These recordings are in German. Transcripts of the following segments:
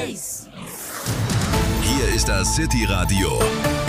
Hier ist das City Radio,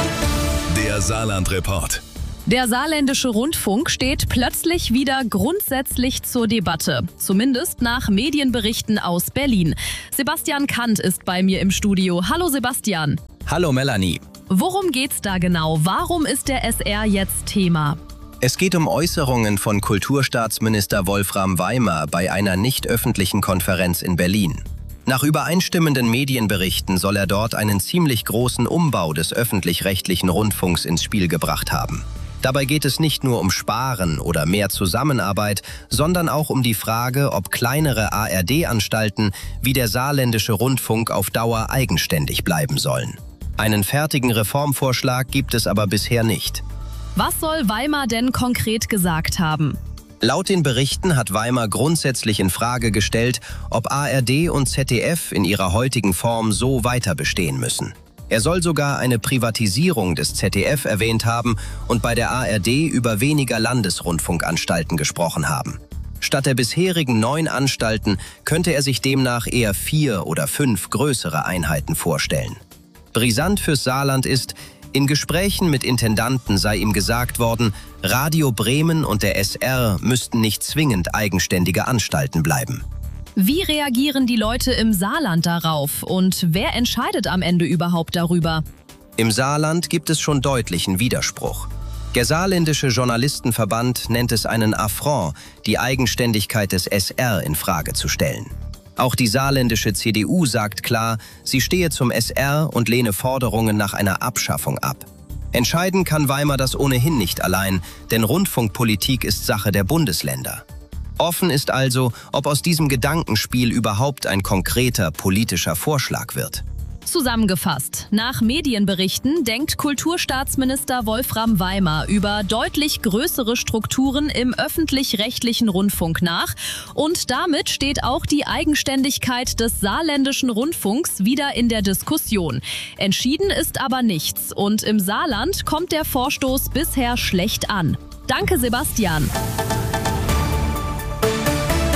der Saarland-Report. Der saarländische Rundfunk steht plötzlich wieder grundsätzlich zur Debatte. Zumindest nach Medienberichten aus Berlin. Sebastian Kant ist bei mir im Studio. Hallo Sebastian. Hallo Melanie. Worum geht's da genau? Warum ist der SR jetzt Thema? Es geht um Äußerungen von Kulturstaatsminister Wolfram Weimer bei einer nicht öffentlichen Konferenz in Berlin. Nach übereinstimmenden Medienberichten soll er dort einen ziemlich großen Umbau des öffentlich-rechtlichen Rundfunks ins Spiel gebracht haben. Dabei geht es nicht nur um Sparen oder mehr Zusammenarbeit, sondern auch um die Frage, ob kleinere ARD-Anstalten wie der saarländische Rundfunk auf Dauer eigenständig bleiben sollen. Einen fertigen Reformvorschlag gibt es aber bisher nicht. Was soll Weimer denn konkret gesagt haben? Laut den Berichten hat Weimer grundsätzlich in Frage gestellt, ob ARD und ZDF in ihrer heutigen Form so weiter bestehen müssen. Er soll sogar eine Privatisierung des ZDF erwähnt haben und bei der ARD über weniger Landesrundfunkanstalten gesprochen haben. Statt der bisherigen 9 Anstalten könnte er sich demnach eher 4 oder 5 größere Einheiten vorstellen. Brisant fürs Saarland ist, in Gesprächen mit Intendanten sei ihm gesagt worden, Radio Bremen und der SR müssten nicht zwingend eigenständige Anstalten bleiben. Wie reagieren die Leute im Saarland darauf und wer entscheidet am Ende überhaupt darüber? Im Saarland gibt es schon deutlichen Widerspruch. Der saarländische Journalistenverband nennt es einen Affront, die Eigenständigkeit des SR in Frage zu stellen. Auch die saarländische CDU sagt klar, sie stehe zum SR und lehne Forderungen nach einer Abschaffung ab. Entscheiden kann Weimer das ohnehin nicht allein, denn Rundfunkpolitik ist Sache der Bundesländer. Offen ist also, ob aus diesem Gedankenspiel überhaupt ein konkreter politischer Vorschlag wird. Zusammengefasst, nach Medienberichten denkt Kulturstaatsminister Wolfram Weimer über deutlich größere Strukturen im öffentlich-rechtlichen Rundfunk nach und damit steht auch die Eigenständigkeit des saarländischen Rundfunks wieder in der Diskussion. Entschieden ist aber nichts und im Saarland kommt der Vorstoß bisher schlecht an. Danke, Sebastian.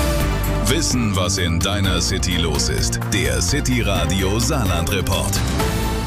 Wissen, was in deiner City los ist. Der City Radio Saarland-Report.